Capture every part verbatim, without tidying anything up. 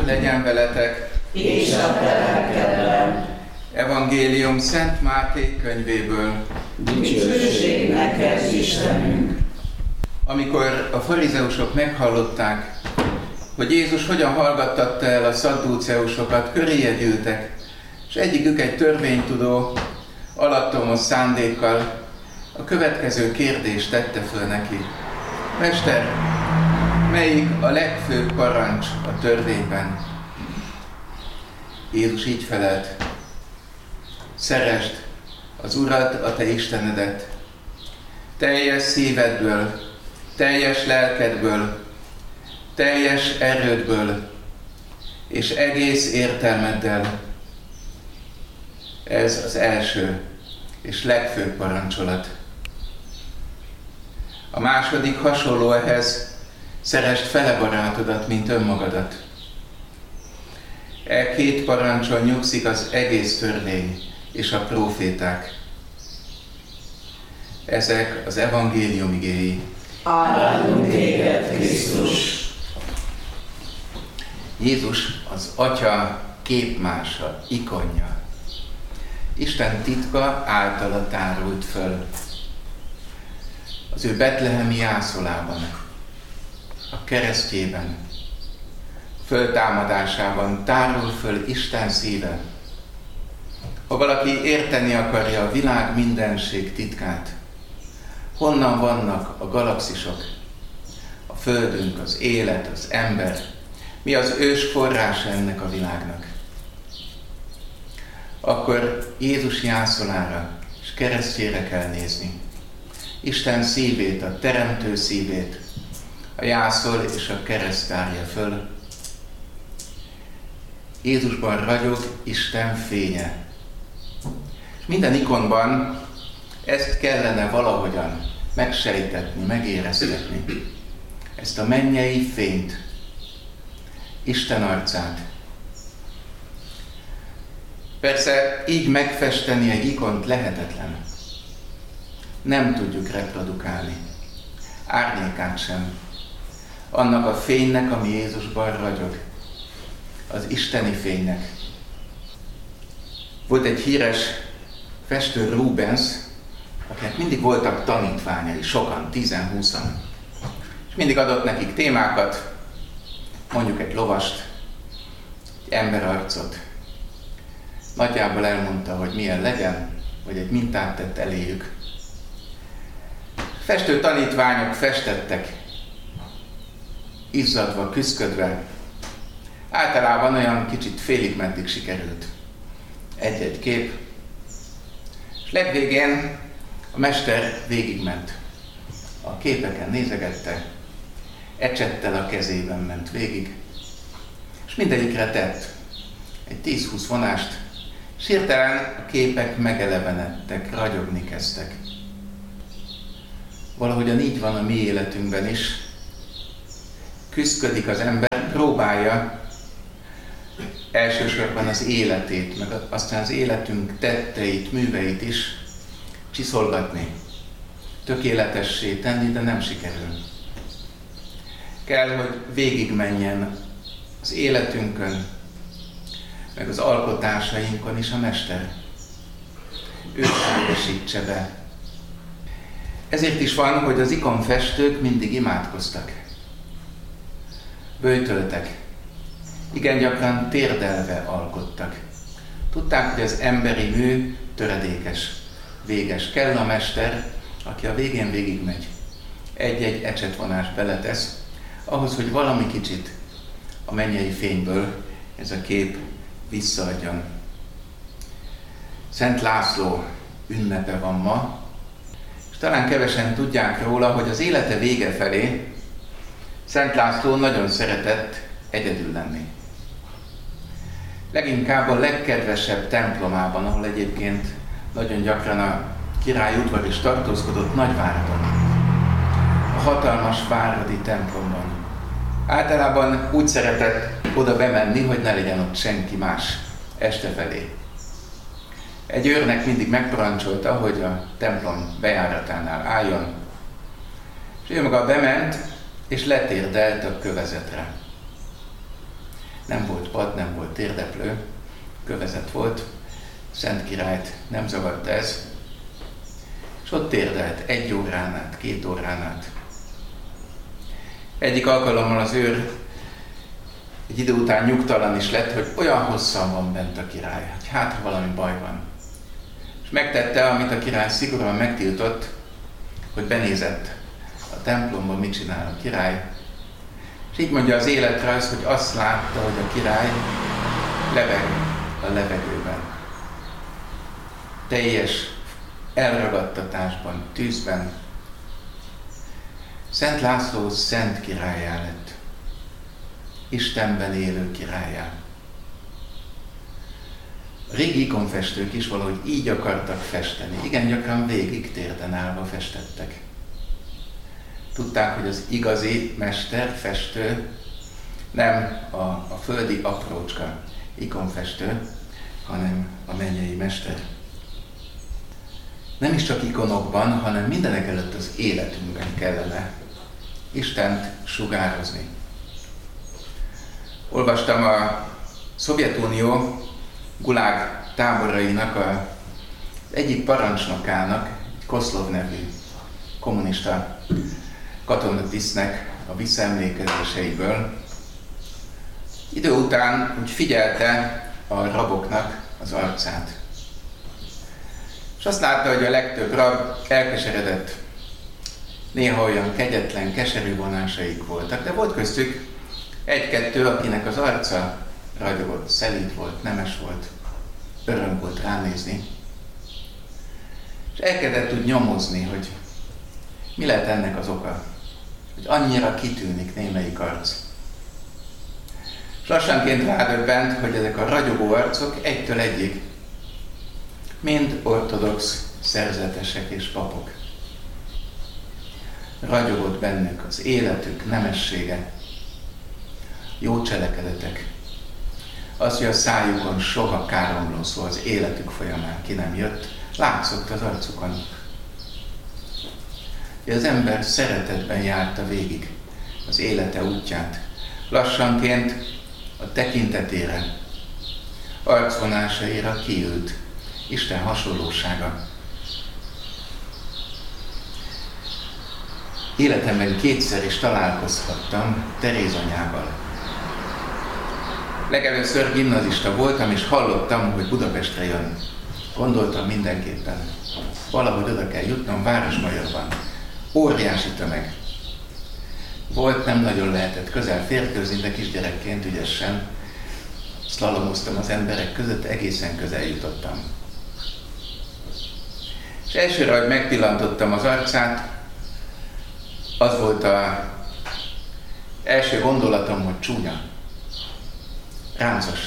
legyen veletek, és a te lelkeddel. Evangélium Szent Máté könyvéből. Dicsőség neked, Istenünk! Amikor a farizeusok meghallották, hogy Jézus hogyan hallgattatta el a szaddúceusokat, köréje gyűltek, és egyikük egy törvénytudó, alattomos szándékkal a következő kérdést tette föl neki. Mester, melyik a legfőbb parancs a törvényben? Jézus így felelt: szeresd az Urat, a te Istenedet, teljes szívedből, teljes lelkedből, teljes erődből és egész értelmeddel. Ez az első és legfőbb parancsolat. A második hasonló ehhez: szeresd fele barátodat, mint önmagadat. E két parancson nyugszik az egész törvény és a próféták. Ezek az evangélium igéi. Áldunk téged, Krisztus! Jézus az Atya képmása, ikonja. Isten titka általa tárult föl. Az ő betlehemi jászolában, a keresztjében, föltámadásában tárul föl Isten szíve. Ha valaki érteni akarja a világ mindenség titkát, honnan vannak a galaxisok, a Földünk, az élet, az ember, mi az ős forrása ennek a világnak, akkor Jézus jászolára és keresztjére kell nézni. Isten szívét, a teremtő szívét, a jászol és a kereszt tárja föl. Jézusban ragyog Isten fénye. És minden ikonban ezt kellene valahogyan megsejtetni, megéreztetni. Ezt a mennyei fényt, Isten arcát. Persze így megfesteni egy ikont lehetetlen. Nem tudjuk reprodukálni. Árnyékát sem. Annak a fénynek, ami Jézusban ragyog. Az isteni fénynek. Volt egy híres festő, Rubens, akinek mindig voltak tanítványai, sokan, tízen-húszan. És mindig adott nekik témákat, mondjuk egy lovast, egy emberarcot. Nagyjából elmondta, hogy milyen legyen, vagy egy mintát tett eléjük. Festő tanítványok festettek, izzadva, küszködve. Általában olyan kicsit félig meddig sikerült egy-egy kép. És legvégén a mester végigment. A képeken nézegette, ecsettel a kezében ment végig, és mindegyikre tett egy tíz-húsz vonást, és hirtelen a képek megelevenedtek, ragyogni kezdtek. Valahogyan így van a mi életünkben is. Küszködik az ember, próbálja elsősorban az életét, meg aztán az életünk tetteit, műveit is csiszolgatni, tökéletessé tenni, de nem sikerül. Kell, hogy végigmenjen az életünkön, meg az alkotásainkon is a Mester. Ő teljesítse be. Ezért is van, hogy az ikonfestők mindig imádkoztak. Böjtöltek. Igen gyakran térdelve alkottak. Tudták, hogy az emberi mű töredékes, véges. Kell a Mester, aki a végén végigmegy. Egy-egy ecsetvonást beletesz, ahhoz, hogy valami kicsit a mennyei fényből ez a kép visszaadjon. Szent László ünnepe van ma, és talán kevesen tudják róla, hogy az élete vége felé Szent László nagyon szeretett egyedül lenni. Leginkább a legkedvesebb templomában, ahol egyébként nagyon gyakran a király udvar is tartózkodott, Nagyváradon. A hatalmas váradi templomban. Általában úgy szeretett oda bemenni, hogy ne legyen ott senki más este felé. Egy őrnek mindig megparancsolta, hogy a templom bejáratánál álljon, és ő maga bement, és letérdelt a kövezetre. Nem volt pad, nem volt térdeplő, kövezet volt, Szent Királyt nem zavarta ez, és ott térdelt egy órán át, két órán át. Egyik alkalommal az őr egy idő után nyugtalan is lett, hogy olyan hosszan van bent a király, hogy hát ha valami baj van. És megtette, amit a király szigorúan megtiltott, hogy benézett a templomba, mit csinál a király. És így mondja az életrajz, hogy azt látta, hogy a király lebeg a levegőben. Teljes elragadtatásban, tűzben. Szent László szent királlyá lett. Istenben élő királlyá. A régi ikonfestők is valahogy így akartak festeni. Igen, gyakran végig térden állva festettek. Tudták, hogy az igazi mester, festő nem a, a földi aprócska ikonfestő, hanem a mennyei mester. Nem is csak ikonokban, hanem mindenek előtt az életünkben kellene Istent sugározni. Olvastam a Szovjetunió gulág táborainak a egyik parancsnokának, egy Koszlov nevű kommunista katonatisztnek a visszaemlékezéseiből. Idő után úgy figyelte a raboknak az arcát. És azt látta, hogy a legtöbb rab elkeseredett. Néha olyan kegyetlen, keserű vonásaik voltak, de volt köztük egy-kettő, akinek az arca ragyogott, szelíd volt, nemes volt, öröm volt ránézni. És elkezdett úgy nyomozni, hogy mi lehet ennek az oka, hogy annyira kitűnik némelyik arc. És lassanként rádöbbent, hogy ezek a ragyogó arcok egytől egyig mind ortodox szerzetesek és papok. Ragyogott bennük az életük, nemessége, jó cselekedetek. Az, hogy a szájukon soha káromló szó az életük folyamán ki nem jött, látszott az arcukon. Az ember szeretetben járta végig az élete útját. Lassanként a tekintetére, arcvonásaira kiült Isten hasonlósága. Életemben kétszer is találkozhattam Teréz anyával. Legelőször gimnazista voltam, és hallottam, hogy Budapestre jön. Gondoltam mindenképpen, valahogy oda kell jutnom, Városmajorban. Óriási tömeg. Volt, nem nagyon lehetett közel férkőzni, de kisgyerekként ügyesen szlalomoztam az emberek között, egészen közel jutottam. És elsőre, hogy megpillantottam az arcát, az volt az első gondolatom, hogy csúnya, ráncos.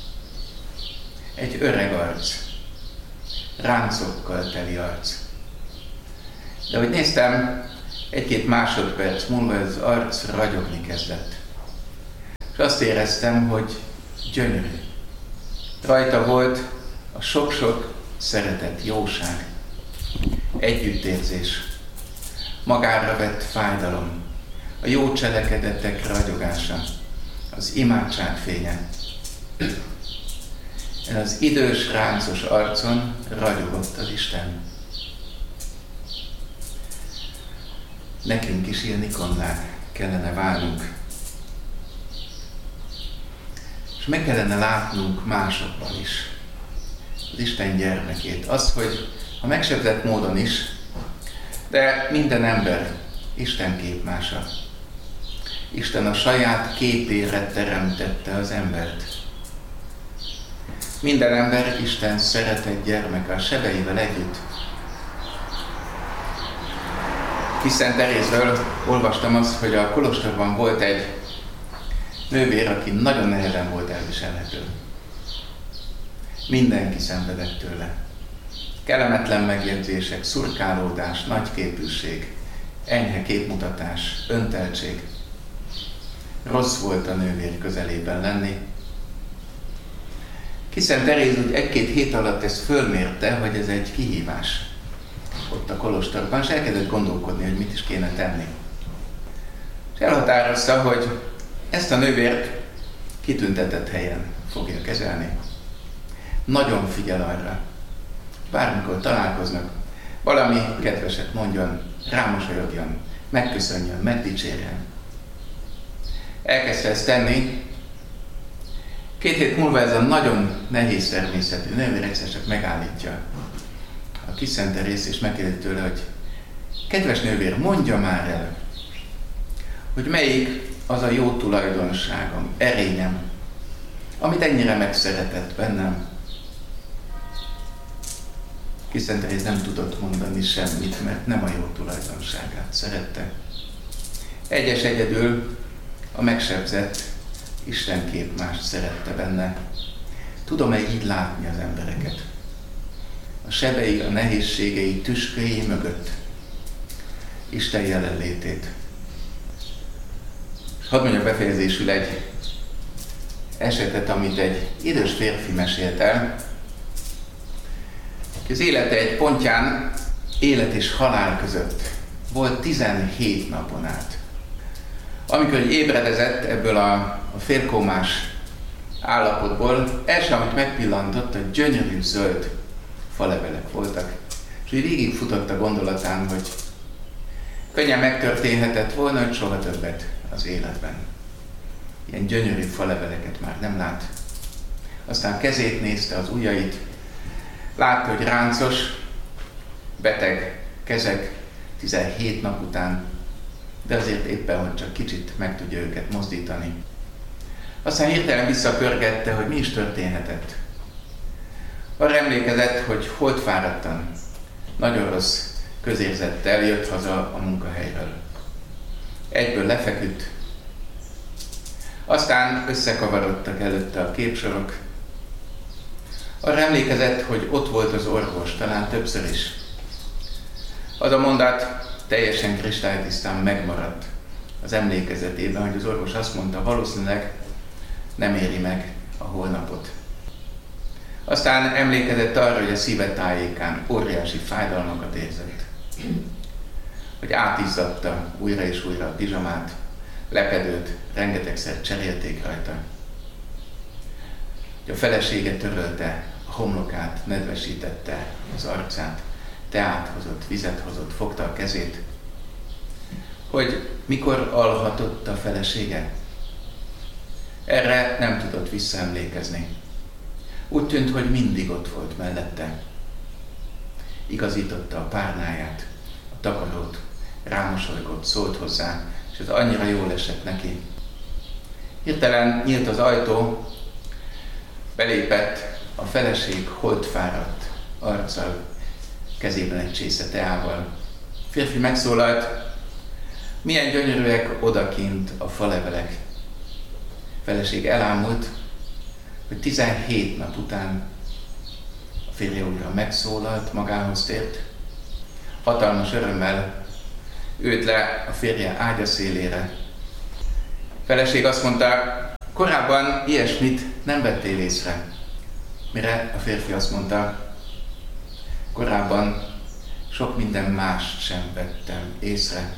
Egy öreg arc, ráncokkal teli arc. De hogy néztem, egy-két másodperc múlva az arc ragyogni kezdett. És azt éreztem, hogy gyönyörű. Rajta volt a sok-sok szeretet, jóság, együttérzés, magára vett fájdalom, a jó cselekedetek ragyogása, az imádság fénye. Az idős, ráncos arcon ragyogott az Isten. Nekünk is ilyen ikonná kellene válnunk. És meg kellene látnunk másokban is az Isten gyermekét. Azt, hogy a megsebzett módon is, de minden ember Isten képmása. Isten a saját képére teremtette az embert. Minden ember Isten szeretett gyermeke a sebeivel együtt. Kis Szent Terézről olvastam azt, hogy a kolostorban volt egy nővér, aki nagyon nehezen volt elviselhető. Mindenki szenvedett tőle. Kellemetlen megjegyzések, szurkálódás, nagyképűség, enyhe képmutatás, önteltség. Rossz volt a nővér közelében lenni. Kis Szent Teréz úgy egy-két hét alatt ezt fölmérte, hogy ez egy kihívás ott a kolostorban, és elkezdett gondolkodni, hogy mit is kéne tenni. És elhatározta, hogy ezt a nővért kitüntetett helyen fogja kezelni. Nagyon figyel arra, bármikor találkoznak, valami kedveset mondjon, rámosolyogjon, megköszönjön, megdicsérjen. Elkezdte ezt tenni. Két hét múlva ez a nagyon nehéz természetű nővér egyszer csak megállítja a kis szenterész, és megkérdezi tőle, hogy kedves nővér, mondja már el, hogy melyik az a jó tulajdonságom, erényem, amit ennyire megszeretett bennem. Kis szenterész nem tudott mondani semmit, mert nem a jó tulajdonságát szerette. Egyes egyedül a megsebzett Istenkép mást szerette benne. Tudom-e így látni az embereket? A sebei, a nehézségei, tüskéi mögött Isten jelenlétét. És hadd mondjak befejezésül egy esetet, amit egy idős férfi mesélt el. Az élete egy pontján, élet és halál között volt tizenhét napon át. Amikor ébredezett ebből a, a félkómás állapotból, első, amit megpillantott, a gyönyörű zöld falevelek voltak. És így végigfutott a gondolatán, hogy könnyen megtörténhetett volna, hogy soha többet az életben. Ilyen gyönyörű faleveleket már nem lát. Aztán kezét nézte, az ujjait, látta, hogy ráncos, beteg kezek tizenhét nap után, de azért éppen, hogy csak kicsit meg tudja őket mozdítani. Aztán hirtelen visszapörgette, hogy mi is történhetett. Arra emlékezett, hogy holdfáradtan, nagyon rossz közérzettel jött haza a munkahelyről. Egyből lefeküdt, aztán összekavarodtak előtte a képsorok. Arra emlékezett, hogy ott volt az orvos, talán többször is. Az a mondat teljesen kristálytisztán megmaradt az emlékezetében, hogy az orvos azt mondta, valószínűleg nem éri meg a holnapot. Aztán emlékezett arra, hogy a szíve tájékán óriási fájdalmakat érzett. Hogy átizzadta újra és újra a pizsamát, lepedőt, rengetegszer cserélték rajta. Hogy a felesége törölte a homlokát, nedvesítette az arcát, teát hozott, vizet hozott, fogta a kezét. Hogy mikor alhatott a felesége? Erre nem tudott visszaemlékezni. Úgy tűnt, hogy mindig ott volt mellette. Igazította a párnáját, a takarót, rámosolygott, szólt hozzá, és ez annyira jól esett neki. Hirtelen nyílt az ajtó, belépett a feleség holdfáradt arccal, kezében egy csésze teával. A férfi megszólalt, milyen gyönyörűek odakint a falevelek. A feleség elámult, hogy tizenhét nap után a férje újra megszólalt, magához tért. Hatalmas örömmel ült le a férje ágya szélére. A feleség azt mondta, korábban ilyesmit nem vettél észre. Mire a férfi azt mondta, korábban sok minden mást sem vettem észre.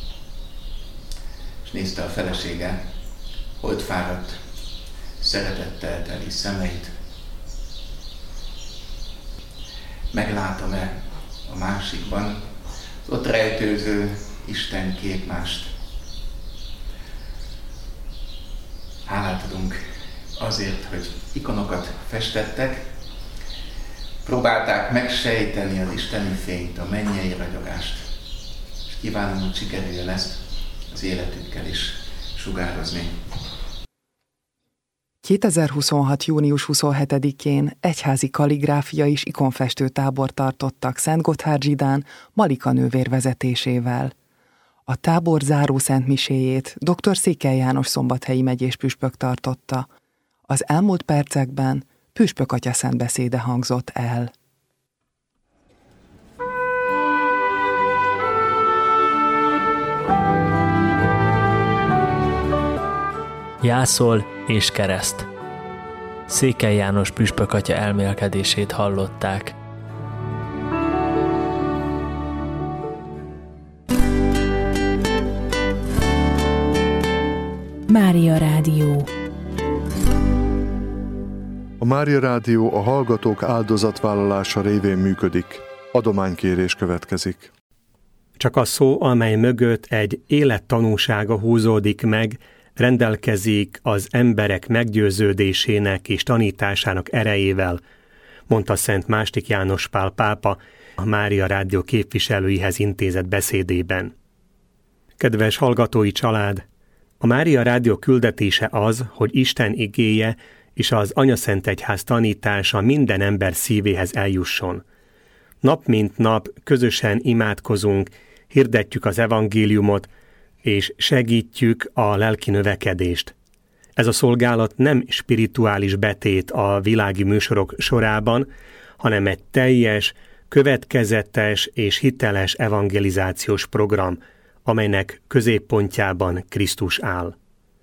És nézte a felesége, holdfáradt, szeretettel teli szemeit. Meglátom-e a másikban az ott rejtőző Isten képmást? Hálát adunk azért, hogy ikonokat festettek, próbálták megsejteni az isteni fényt, a mennyei ragyogást. És kívánom, hogy sikerüljön ezt az életükkel is sugározni. kétezer-huszonhat. június huszonhetedikén egyházi kalligráfia és ikonfestő tábor tartottak Szentgotthárd-Zsidán Malika nővér vezetésével. A tábor záró szentmiséjét dr. Székely János szombathelyi megyés püspök tartotta. Az elmúlt percekben püspök atya szentbeszéde hangzott el. Jászol és kereszt. Székely János püspök atya elmélkedését hallották. Mária Rádió. A Mária Rádió a hallgatók áldozatvállalása révén működik. Adománykérés következik. Csak a szó, amely mögött egy élettanúsága húzódik meg, rendelkezik az emberek meggyőződésének és tanításának erejével, mondta Szent második János Pál pápa a Mária Rádió képviselőihez intézett beszédében. Kedves hallgatói család! A Mária Rádió küldetése az, hogy Isten igéje és az Anyaszentegyház tanítása minden ember szívéhez eljusson. Nap mint nap közösen imádkozunk, hirdetjük az evangéliumot, és segítjük a lelki növekedést. Ez a szolgálat nem spirituális betét a világi műsorok sorában, hanem egy teljes, következetes és hiteles evangelizációs program, amelynek középpontjában Krisztus áll.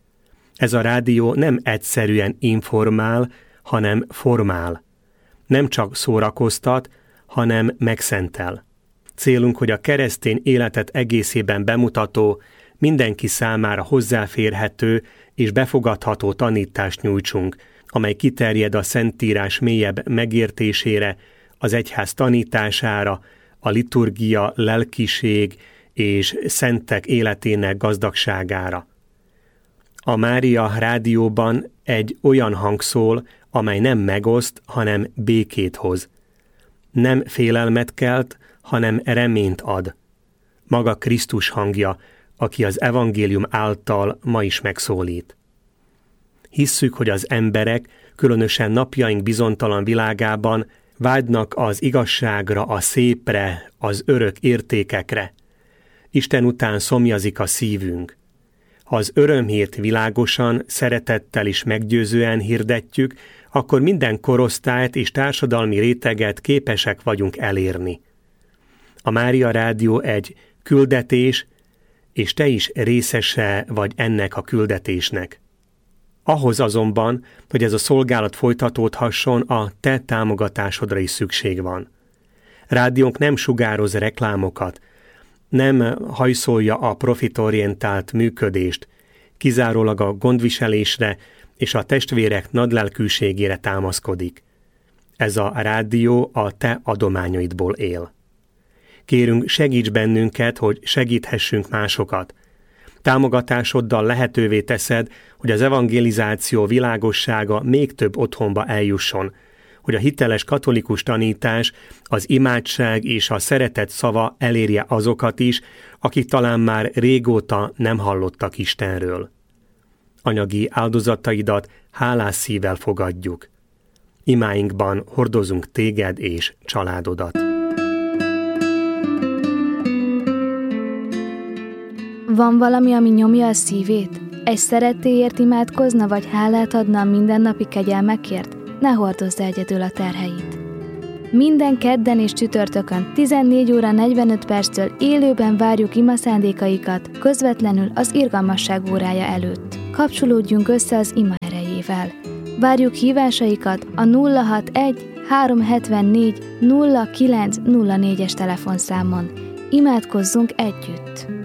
Ez a rádió nem egyszerűen informál, hanem formál. Nem csak szórakoztat, hanem megszentel. Célunk, hogy a keresztény életet egészében bemutató, mindenki számára hozzáférhető és befogadható tanítást nyújtsunk, amely kiterjed a Szentírás mélyebb megértésére, az egyház tanítására, a liturgia, lelkiség és szentek életének gazdagságára. A Mária Rádióban egy olyan hang szól, amely nem megoszt, hanem békét hoz. Nem félelmet kelt, hanem reményt ad. Maga Krisztus hangja, aki az evangélium által ma is megszólít. Hisszük, hogy az emberek, különösen napjaink bizonytalan világában vágynak az igazságra, a szépre, az örök értékekre. Isten után szomjazik a szívünk. Ha az örömhírt világosan, szeretettel és meggyőzően hirdetjük, akkor minden korosztályt és társadalmi réteget képesek vagyunk elérni. A Mária Rádió egy küldetés, és te is részese vagy ennek a küldetésnek. Ahhoz azonban, hogy ez a szolgálat folytatódhasson, a te támogatásodra is szükség van. Rádiónk nem sugároz reklámokat, nem hajszolja a profitorientált működést, kizárólag a gondviselésre és a testvérek nagylelkűségére támaszkodik. Ez a rádió a te adományaidból él. Kérünk, segíts bennünket, hogy segíthessünk másokat. Támogatásoddal lehetővé teszed, hogy az evangelizáció világossága még több otthonba eljusson, hogy a hiteles katolikus tanítás, az imádság és a szeretet szava elérje azokat is, akik talán már régóta nem hallottak Istenről. Anyagi áldozataidat hálás szívvel fogadjuk. Imáinkban hordozunk téged és családodat. Van valami, ami nyomja a szívét? Egy szerettéért imádkozna, vagy hálát adna a mindennapi kegyelmekért? Ne hordozz egyedül a terheit. Minden kedden és csütörtökön tizennégy óra negyvenöt perctől élőben várjuk ima szándékaikat, közvetlenül az irgalmasság órája előtt. Kapcsolódjunk össze az ima erejével. Várjuk hívásaikat a nulla hatvanegy háromszázhetvennégy nulla kilenc nulla négyes telefonszámon. Imádkozzunk együtt!